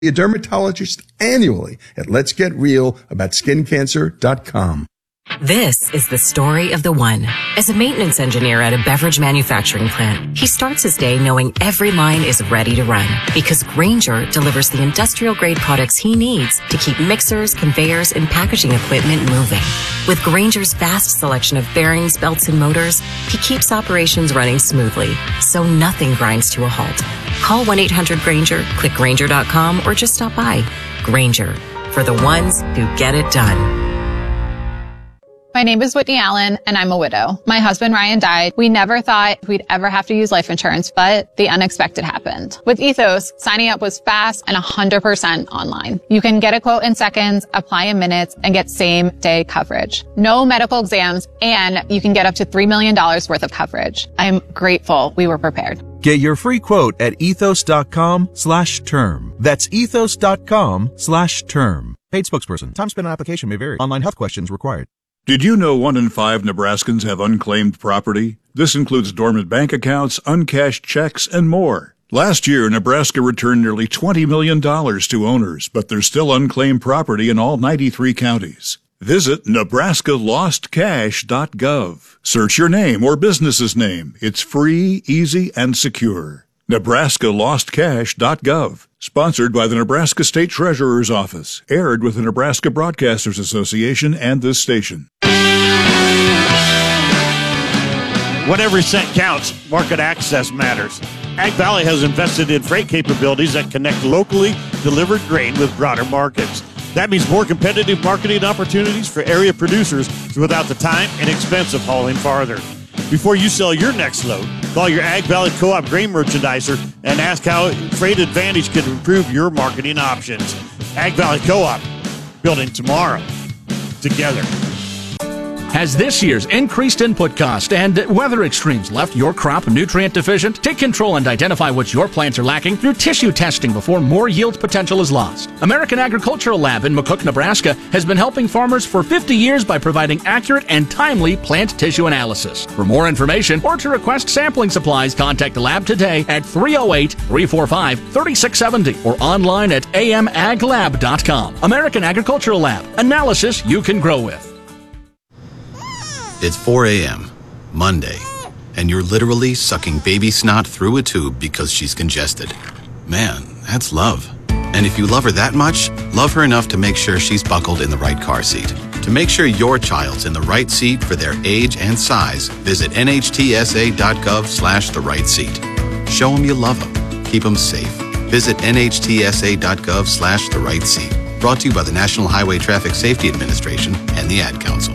A dermatologist annually at letsgetrealaboutSkinCancer.com. This is the story of the one. As a maintenance engineer at a beverage manufacturing plant, he starts his day knowing every line is ready to run because Grainger delivers the industrial-grade products he needs to keep mixers, conveyors, and packaging equipment moving. With Grainger's vast selection of bearings, belts, and motors, he keeps operations running smoothly, so nothing grinds to a halt. Call 1-800-GRAINGER, click Grainger.com, or just stop by. Grainger, for the ones who get it done. My name is Whitney Allen, and I'm a widow. My husband, Ryan, died. We never thought we'd ever have to use life insurance, but the unexpected happened. With Ethos, signing up was fast and 100% online. You can get a quote in seconds, apply in minutes, and get same-day coverage. No medical exams, and you can get up to $3 million worth of coverage. I'm grateful we were prepared. Get your free quote at ethos.com/term. That's ethos.com/term. Paid spokesperson. Time spent on application may vary. Online health questions required. Did you know 1 in 5 Nebraskans have unclaimed property? This includes dormant bank accounts, uncashed checks, and more. Last year, Nebraska returned nearly $20 million to owners, but there's still unclaimed property in all 93 counties. Visit nebraskalostcash.gov. Search your name or business's name. It's free, easy, and secure. nebraskalostcash.gov. Sponsored by the Nebraska State Treasurer's Office. Aired with the Nebraska Broadcasters Association and this station. When every cent counts, market access matters. Ag Valley has invested in freight capabilities that connect locally delivered grain with broader markets. That means more competitive marketing opportunities for area producers without the time and expense of hauling farther. Before you sell your next load, call your Ag Valley Co-op grain merchandiser and ask how Freight Advantage can improve your marketing options. Ag Valley Co-op, building tomorrow together. Has this year's increased input cost and weather extremes left your crop nutrient deficient? Take control and identify what your plants are lacking through tissue testing before more yield potential is lost. American Agricultural Lab in McCook, Nebraska has been helping farmers for 50 years by providing accurate and timely plant tissue analysis. For more information or to request sampling supplies, contact the lab today at 308-345-3670 or online at amaglab.com. American Agricultural Lab. Analysis you can grow with. It's 4 a.m., Monday, and you're literally sucking baby snot through a tube because she's congested. Man, that's love. And if you love her that much, love her enough to make sure she's buckled in the right car seat. To make sure your child's in the right seat for their age and size, visit nhtsa.gov/the right seat. Show them you love them. Keep them safe. Visit nhtsa.gov/the right seat. Brought to you by the National Highway Traffic Safety Administration and the Ad Council.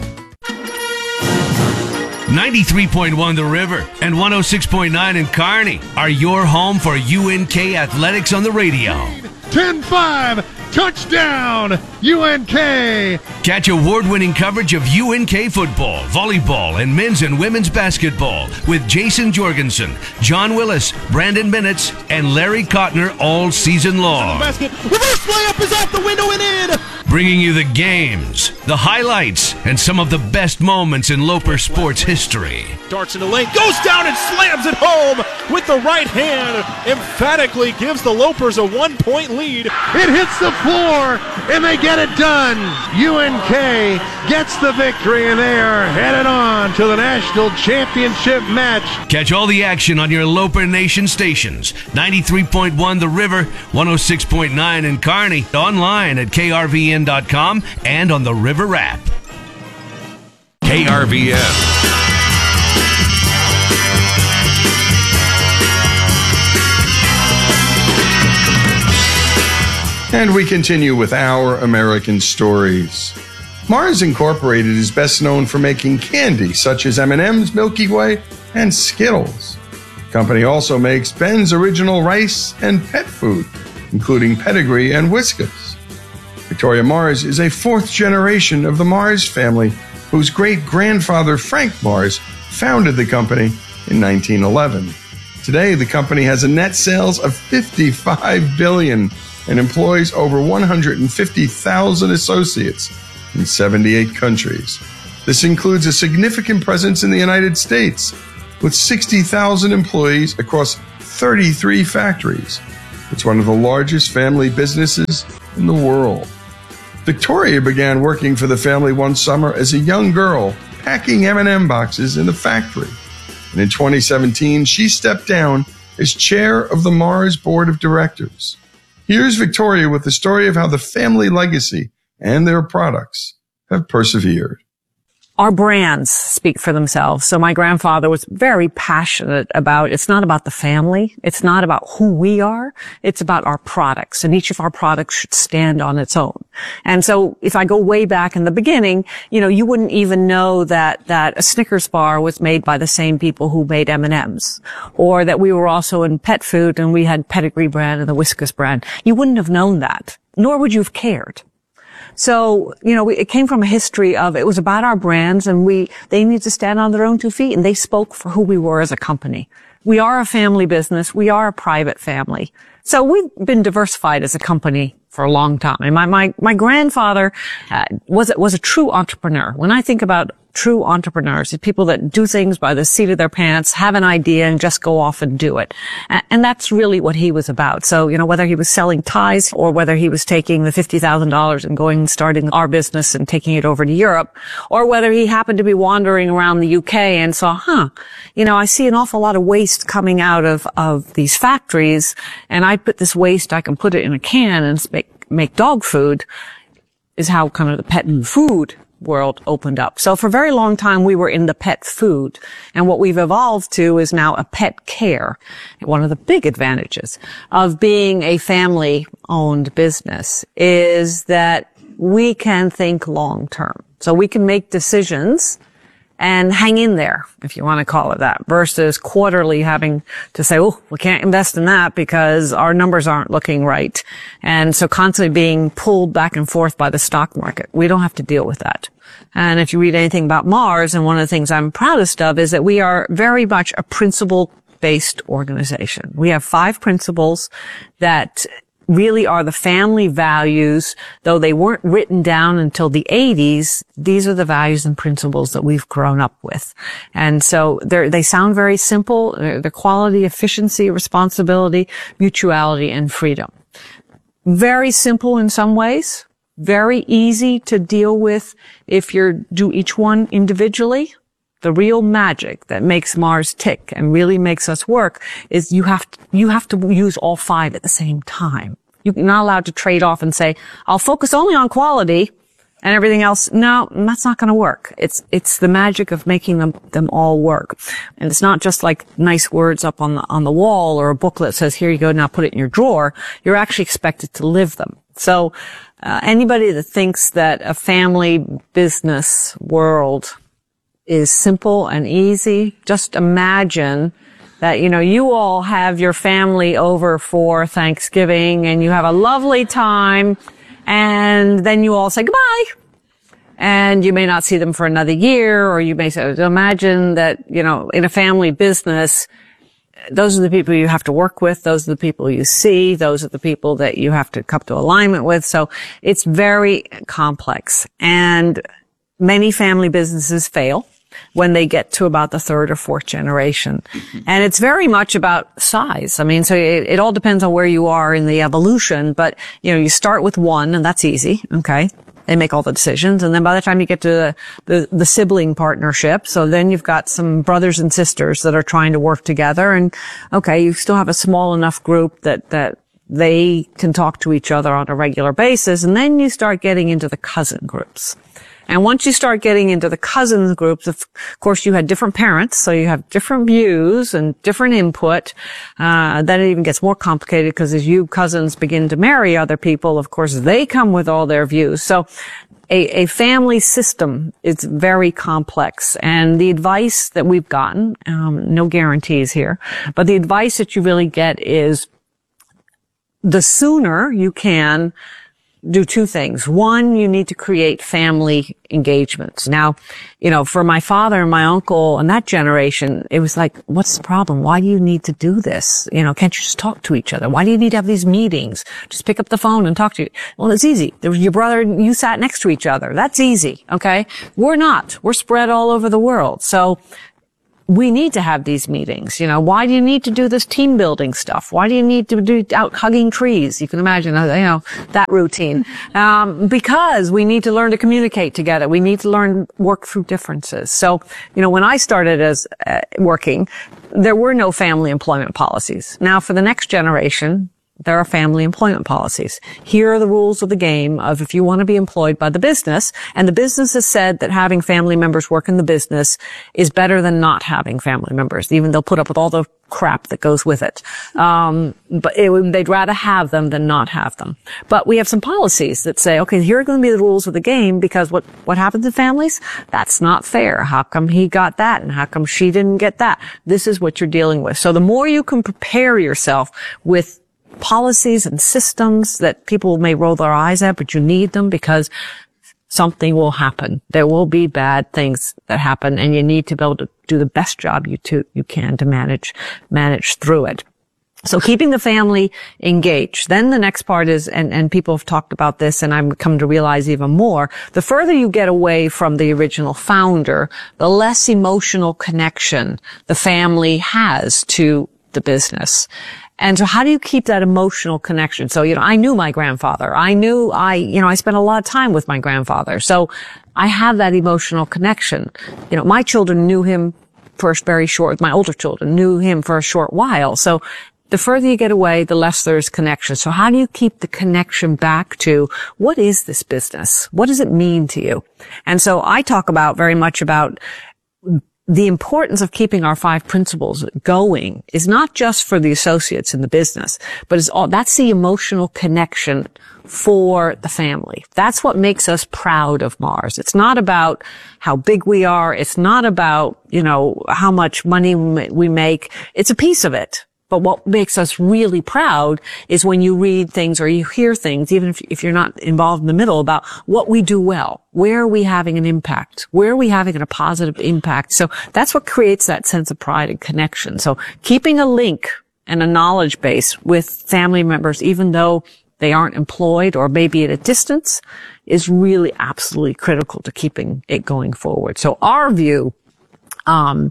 93.1 The River and 106.9 in Kearney are your home for UNK Athletics on the radio. 10-5, touchdown, UNK! Catch award-winning coverage of UNK football, volleyball, and men's and women's basketball with Jason Jorgensen, John Willis, Brandon Bennett, and Larry Kottner all season long. Basket, reverse layup is out the window and in! Bringing you the games, the highlights, and some of the best moments in Loper sports history. Darts in the lane, goes down and slams it home with the right hand. Emphatically gives the Lopers a 1-point lead. It hits the floor, and they get it done. UNK gets the victory, and they are headed on to the national championship match. Catch all the action on your Loper Nation stations. 93.1 The River, 106.9 in Kearney, online at krvn.com and on the River app. KRVN. And we continue with our American stories. Mars Incorporated is best known for making candy such as M&M's, Milky Way, and Skittles. The company also makes Ben's Original Rice and pet food, including Pedigree and Whiskas. Victoria Mars is a fourth generation of the Mars family, whose great-grandfather Frank Mars founded the company in 1911. Today, the company has a net sales of $55 billion and employs over 150,000 associates in 78 countries. This includes a significant presence in the United States, with 60,000 employees across 33 factories. It's one of the largest family businesses in the world. Victoria began working for the family one summer as a young girl, packing M&M boxes in the factory. And in 2017, she stepped down as chair of the Mars Board of Directors. Here's Victoria with the story of how the family legacy and their products have persevered. Our brands speak for themselves. So my grandfather was very passionate about, it's not about the family. It's not about who we are. It's about our products. And each of our products should stand on its own. And so if I go way back in the beginning, you wouldn't even know that a Snickers bar was made by the same people who made M&Ms. Or that we were also in pet food and we had Pedigree brand and the Whiskas brand. You wouldn't have known that. Nor would you have cared. So, it came from a history of, it was about our brands and they need to stand on their own 2 feet, and they spoke for who we were as a company. We are a family business. We are a private family. So we've been diversified as a company for a long time. And my grandfather, was a true entrepreneur. When I think about true entrepreneurs, it's people that do things by the seat of their pants, have an idea and just go off and do it. And that's really what he was about. So, whether he was selling ties or whether he was taking the $50,000 and going and starting our business and taking it over to Europe, or whether he happened to be wandering around the UK and saw, I see an awful lot of waste coming out of these factories, and I put this waste, I can put it in a can and make dog food, is how kind of the pet food world opened up. So for a very long time, we were in the pet food. And what we've evolved to is now a pet care. One of the big advantages of being a family-owned business is that we can think long-term. So we can make decisions and hang in there, if you want to call it that, versus quarterly having to say, we can't invest in that because our numbers aren't looking right. And so constantly being pulled back and forth by the stock market. We don't have to deal with that. And if you read anything about Mars, and one of the things I'm proudest of is that we are very much a principle-based organization. We have 5 principles that really are the family values, though they weren't written down until the 80s. These are the values and principles that we've grown up with. And so they sound very simple. They're quality, efficiency, responsibility, mutuality, and freedom. Very simple in some ways. Very easy to deal with if you do each one individually. The real magic that makes Mars tick and really makes us work is you have to use all 5 at the same time. You're not allowed to trade off and say, I'll focus only on quality and everything else. No, that's not going to work. It's the magic of making them all work. And it's not just like nice words up on the wall or a booklet that says, here you go, now put it in your drawer. You're actually expected to live them. So, anybody that thinks that a family business world is simple and easy, just imagine that, you all have your family over for Thanksgiving and you have a lovely time, and then you all say goodbye. And you may not see them for another year, or you may say, imagine that, in a family business, those are the people you have to work with. Those are the people you see. Those are the people that you have to come to alignment with. So it's very complex. And many family businesses fail when they get to about the 3rd or 4th generation. And it's very much about size. I mean, so it all depends on where you are in the evolution. But, you start with 1, and that's easy. Okay. They make all the decisions. And then by the time you get to the sibling partnership, so then you've got some brothers and sisters that are trying to work together. And okay, you still have a small enough group that they can talk to each other on a regular basis. And then you start getting into the cousin groups. And once you start getting into the cousins groups, of course, you had different parents, so you have different views and different input. Then it even gets more complicated because as you cousins begin to marry other people, of course, they come with all their views. So a family system is very complex. And the advice that we've gotten, no guarantees here, but the advice that you really get is the sooner you can do 2 things. 1, you need to create family engagements. Now, for my father and my uncle and that generation, it was like, what's the problem? Why do you need to do this? Can't you just talk to each other? Why do you need to have these meetings? Just pick up the phone and talk to you. Well, it's easy. There was your brother and you sat next to each other. That's easy. Okay. We're not. We're spread all over the world. So we need to have these meetings. You know, why do you need to do this team building stuff? Why do you need to do out hugging trees? You can imagine, that routine. Because we need to learn to communicate together. We need to learn work through differences. So, when I started as working, there were no family employment policies. Now, for the next generation, there are family employment policies. Here are the rules of the game of if you want to be employed by the business, and the business has said that having family members work in the business is better than not having family members. Even they'll put up with all the crap that goes with it. But they'd rather have them than not have them. But we have some policies that say, okay, here are going to be the rules of the game, because what happens in families? That's not fair. How come he got that? And how come she didn't get that? This is what you're dealing with. So the more you can prepare yourself with policies and systems that people may roll their eyes at, but you need them because something will happen. There will be bad things that happen, and you need to be able to do the best job you can to manage through it. So keeping the family engaged. Then the next part is, and people have talked about this, and I'm come to realize even more, the further you get away from the original founder, the less emotional connection the family has to the business. And so how do you keep that emotional connection? So, I knew my grandfather. I spent a lot of time with my grandfather. So I have that emotional connection. My children knew him my older children knew him for a short while. So the further you get away, the less there's connection. So how do you keep the connection back to what is this business? What does it mean to you? And so I talk very much about the importance of keeping our 5 principles going is not just for the associates in the business, but that's the emotional connection for the family. That's what makes us proud of Mars. It's not about how big we are. It's not about, how much money we make. It's a piece of it. But what makes us really proud is when you read things or you hear things, even if you're not involved in the middle, about what we do well. Where are we having an impact? Where are we having a positive impact? So that's what creates that sense of pride and connection. So keeping a link and a knowledge base with family members, even though they aren't employed or maybe at a distance, is really absolutely critical to keeping it going forward. So our view and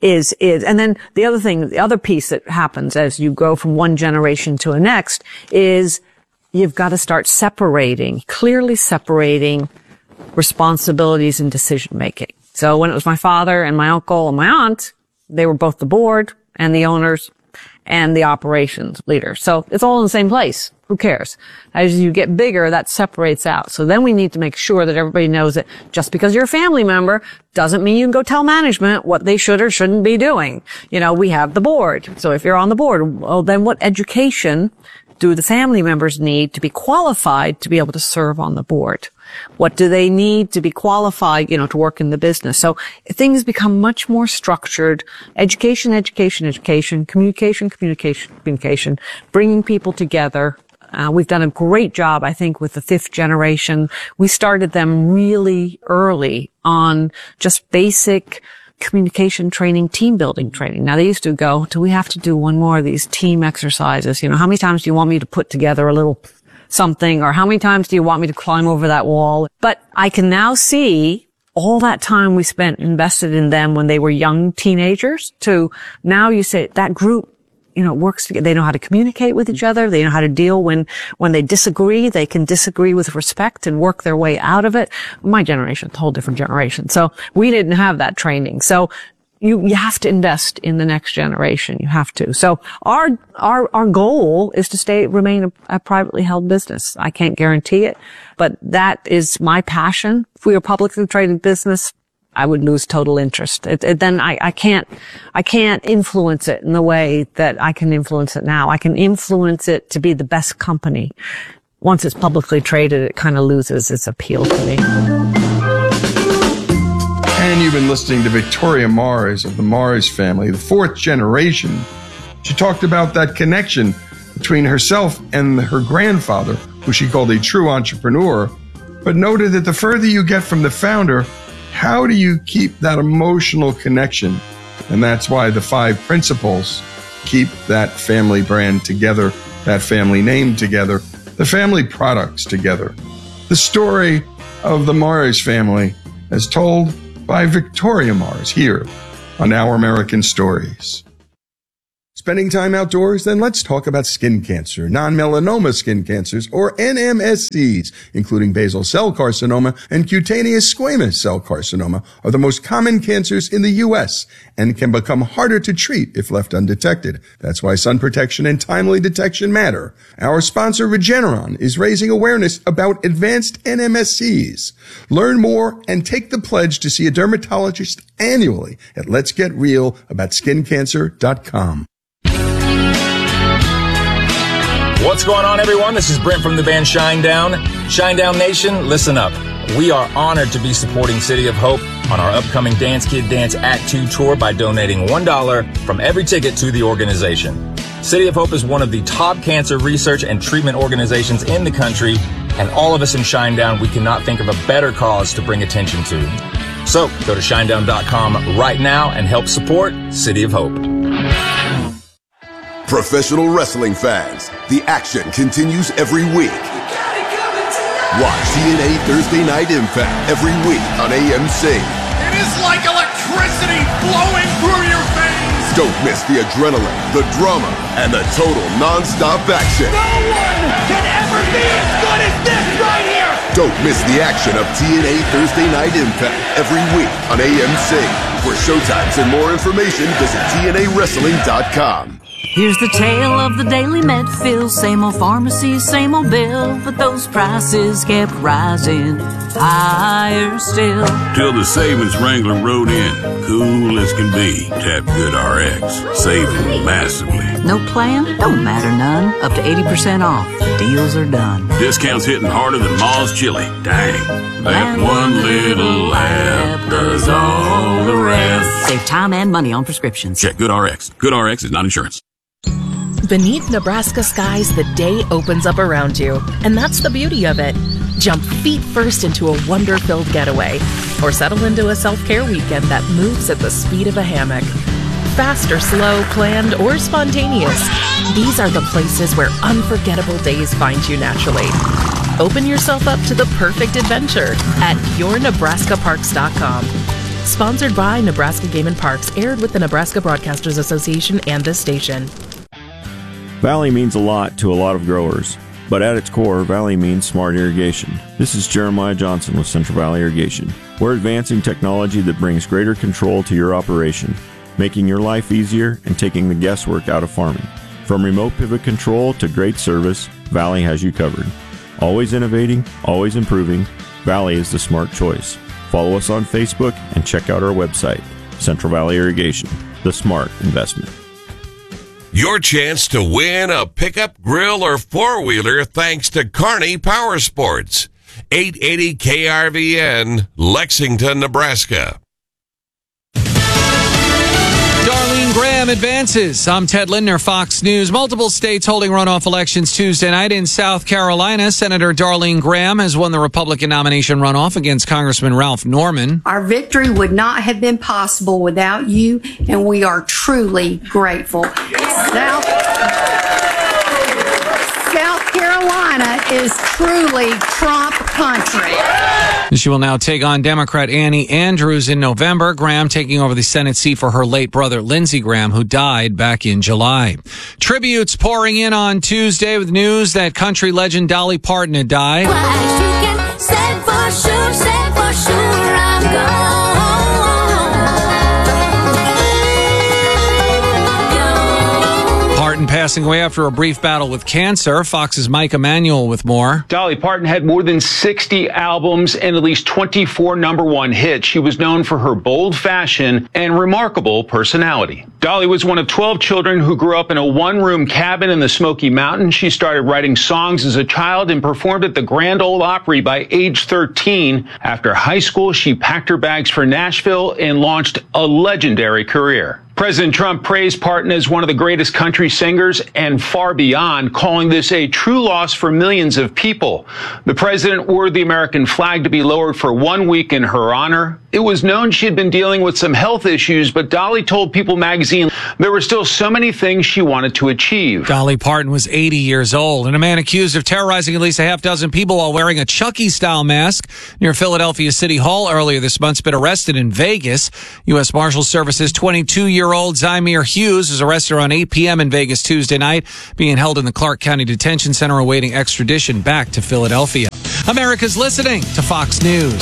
then the other piece that happens as you go from one generation to the next is you've got to start clearly separating responsibilities and decision making. So when it was my father and my uncle and my aunt, they were both the board and the owners and the operations leader. So it's all in the same place. Who cares? As you get bigger, that separates out. So then we need to make sure that everybody knows that just because you're a family member doesn't mean you can go tell management what they should or shouldn't be doing. We have the board. So if you're on the board, well, then what education do the family members need to be qualified to be able to serve on the board? What do they need to be qualified, to work in the business? So things become much more structured. Education, communication, bringing people together. We've done a great job, I think, with the 5th generation. We started them really early on just basic communication training, team building training. Now they used to go, do we have to do one more of these team exercises? How many times do you want me to put together a little something, or how many times do you want me to climb over that wall? But I can now see all that time we spent invested in them when they were young teenagers to now you say that group, works together. They know how to communicate with each other. They know how to deal when they disagree. They can disagree with respect and work their way out of it. My generation, it's a whole different generation. So we didn't have that training. So you have to invest in the next generation. You have to. So our goal is to remain a privately held business. I can't guarantee it, but that is my passion. If we were a publicly traded business, I would lose total interest. Then I can't influence it in the way that I can influence it now. I can influence it to be the best company. Once it's publicly traded, it kind of loses its appeal to me. And you've been listening to Victoria Mars of the Mars family, the 4th generation. She talked about that connection between herself and her grandfather, who she called a true entrepreneur, but noted that the further you get from the founder, how do you keep that emotional connection? And that's why the 5 principles keep that family brand together, that family name together, the family products together. The story of the Mars family as told by Victoria Mars here on Our American Stories. Spending time outdoors? Then let's talk about skin cancer. Non-melanoma skin cancers, or NMSCs, including basal cell carcinoma and cutaneous squamous cell carcinoma, are the most common cancers in the U.S. and can become harder to treat if left undetected. That's why sun protection and timely detection matter. Our sponsor, Regeneron, is raising awareness about advanced NMSCs. Learn more and take the pledge to see a dermatologist annually at letsgetrealaboutSkinCancer.com. What's going on, everyone? This is Brent from the band Shinedown. Shinedown Nation, listen up. We are honored to be supporting City of Hope on our upcoming Dance Kid Dance Act 2 tour by donating $1 from every ticket to the organization. City of Hope is one of the top cancer research and treatment organizations in the country, and all of us in Shinedown, we cannot think of a better cause to bring attention to. So go to shinedown.com right now and help support City of Hope. Professional wrestling fans, the action continues every week. Watch TNA Thursday Night Impact every week on AMC. It is like electricity flowing through your veins. Don't miss the adrenaline, the drama, and the total non-stop action. No one can ever be as good as this right here. Don't miss the action of TNA Thursday Night Impact every week on AMC. For showtimes and more information, visit TNAWrestling.com. Here's the tale of the daily Medfield, same old pharmacy, same old bill, but those prices kept rising higher still. Till the savings wrangler rode in, cool as can be. Tap Good RX, saving massively. No plan? Don't matter none. Up to 80% off. Deals are done. Discounts hitting harder than Ma's chili. Dang, that one little app does all the rest. Save time and money on prescriptions. Check Good RX. Good RX is not insurance. Beneath Nebraska skies, the day opens up around you, and that's the beauty of it. Jump feet first into a wonder-filled getaway, or settle into a self-care weekend that moves at the speed of a hammock. Fast or slow, planned or spontaneous, these are the places where unforgettable days find you naturally. Open yourself up to the perfect adventure at yournebraskaparks.com. Sponsored by Nebraska Game and Parks, aired with the Nebraska Broadcasters Association and this station. Valley means a lot to a lot of growers, but at its core, Valley means smart irrigation. This is Jeremiah Johnson with Central Valley Irrigation. We're advancing technology that brings greater control to your operation, making your life easier and taking the guesswork out of farming. From remote pivot control to great service, Valley has you covered. Always innovating, always improving, Valley is the smart choice. Follow us on Facebook and check out our website, Central Valley Irrigation, the smart investment. Your chance to win a pickup, grill, or four-wheeler thanks to Kearney Power Sports. 880 KRVN, Lexington, Nebraska. Darlene Graham advances. I'm Ted Lindner, Fox News. Multiple states holding runoff elections Tuesday night. In South Carolina, Senator Darlene Graham has won the Republican nomination runoff against Congressman Ralph Norman. Our victory would not have been possible without you, and we are truly grateful. South Carolina is truly Trump country. She will now take on Democrat Annie Andrews in November. Graham taking over the Senate seat for her late brother, Lindsey Graham, who died back in July. Tributes pouring in on Tuesday with news that country legend Dolly Parton had died. Said for sure, I'm gone. Parton passing away after a brief battle with cancer. Fox's Mike Emanuel with more. Dolly Parton had more than 60 albums and at least 24 #1 hits. She was known for her bold fashion and remarkable personality. Dolly was one of 12 children who grew up in a one-room cabin in the Smoky Mountains. She started writing songs as a child and performed at the Grand Ole Opry by age 13. After high school, she packed her bags for Nashville and launched a legendary career. President Trump praised Parton as one of the greatest country singers and far beyond, calling this a true loss for millions of people. The president ordered the American flag to be lowered for 1 week in her honor. It was known she had been dealing with some health issues, but Dolly told People magazine there were still so many things she wanted to achieve. Dolly Parton was 80 years old, and a man accused of terrorizing at least a half dozen people while wearing a Chucky-style mask near Philadelphia City Hall earlier this month has been arrested in Vegas. U.S. Marshal Service's 22-year-old Zymir Hughes was arrested around 8 p.m. in Vegas Tuesday night, being held in the Clark County Detention Center awaiting extradition back to Philadelphia. America's listening to Fox News.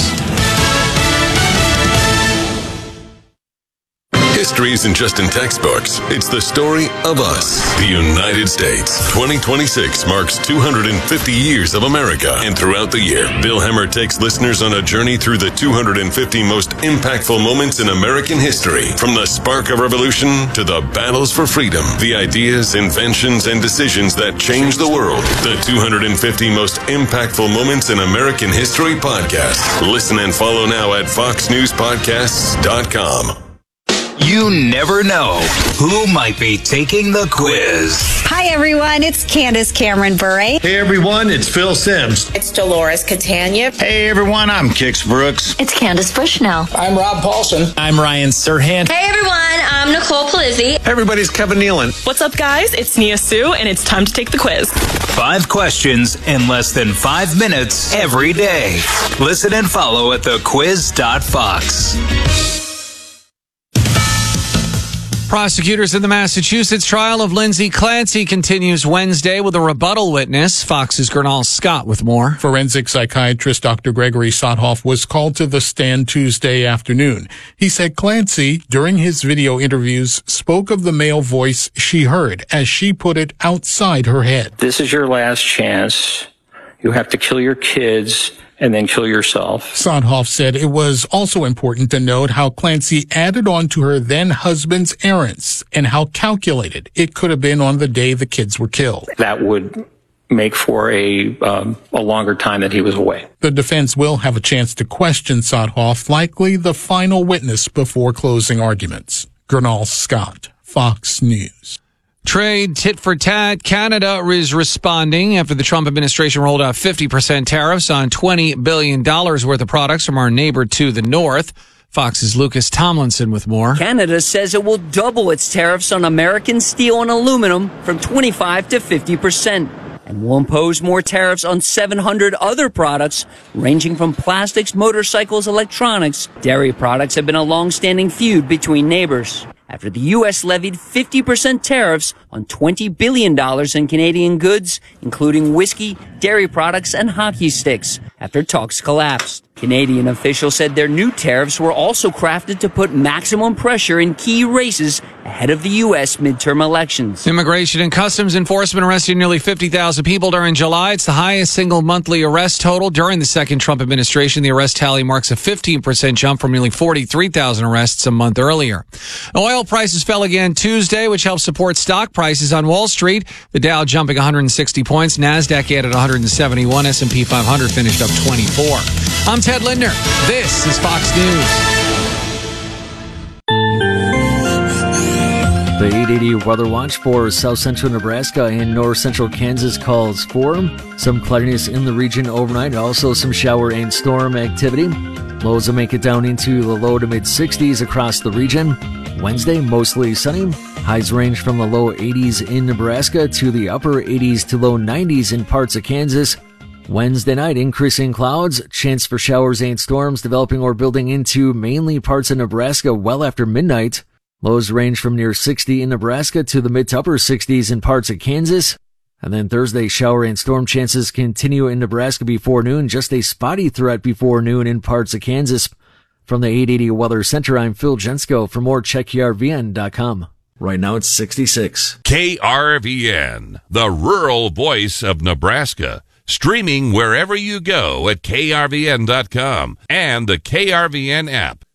History isn't just in textbooks. It's the story of us, the United States. 2026 marks 250 years of America. And throughout the year, Bill Hemmer takes listeners on a journey through the 250 most impactful moments in American history. From the spark of revolution to the battles for freedom, the ideas, inventions, and decisions that changed the world. The 250 most impactful moments in American history podcast. Listen and follow now at foxnewspodcasts.com. You never know who might be taking the quiz. Hi, everyone. It's Candace Cameron Bure. Hey, everyone. It's Phil Sims. It's Dolores Catania. Hey, everyone. I'm Kix Brooks. It's Candace Bushnell. I'm Rob Paulson. I'm Ryan Serhant. Hey, everyone. I'm Nicole Palizzi. Hey, everybody's Kevin Nealon. What's up, guys? It's Nia Sue, and it's time to take the quiz. 5 questions in less than 5 minutes every day. Listen and follow at thequiz.fox. Prosecutors in the Massachusetts trial of Lindsay Clancy continues Wednesday with a rebuttal witness. Fox's Gernal Scott with more. Forensic psychiatrist Dr. Gregory Sothoff was called to the stand Tuesday afternoon. He said Clancy, during his video interviews, spoke of the male voice she heard, as she put it, outside her head. This is your last chance. You have to kill your kids and then kill yourself. Sothoff said it was also important to note how Clancy added on to her then husband's errands and how calculated it could have been on the day the kids were killed. That would make for a longer time that he was away. The defense will have a chance to question Sothoff, likely the final witness before closing arguments. Gernal Scott, Fox News. Trade tit for tat. Canada is responding after the Trump administration rolled out 50% tariffs on $20 billion worth of products from our neighbor to the north. Fox's Lucas Tomlinson with more. Canada says it will double its tariffs on American steel and aluminum from 25 to 50%, and will impose more tariffs on 700 other products, ranging from plastics, motorcycles, electronics. Dairy products have been a long-standing feud between neighbors, after the U.S. levied 50% tariffs on $20 billion in Canadian goods, including whiskey, dairy products, and hockey sticks, after talks collapsed. Canadian officials said their new tariffs were also crafted to put maximum pressure in key races ahead of the U.S. midterm elections. Immigration and Customs Enforcement arrested nearly 50,000 people during July. It's the highest single monthly arrest total during the second Trump administration. The arrest tally marks a 15% jump from nearly 43,000 arrests a month earlier. Oil prices fell again Tuesday, which helped support stock prices on Wall Street. The Dow jumping 160 points. NASDAQ added 171. S&P 500 finished up 24. I'm Ted Linder. This is Fox News. The 880 Weather Watch for south central Nebraska and north central Kansas calls for some cloudiness in the region overnight, also some shower and storm activity. Lows will make it down into the low to mid 60s across the region. Wednesday, mostly sunny. Highs range from the low 80s in Nebraska to the upper 80s to low 90s in parts of Kansas. Wednesday night, increasing clouds, chance for showers and storms developing or building into mainly parts of Nebraska well after midnight. Lows range from near 60 in Nebraska to the mid to upper 60s in parts of Kansas. And then Thursday, shower and storm chances continue in Nebraska before noon, just a spotty threat before noon in parts of Kansas. From the 880 Weather Center, I'm Phil Jensko. For more, check KRVN.com. Right now it's 66. KRVN, the rural voice of Nebraska. Streaming wherever you go at KRVN.com and the KRVN app.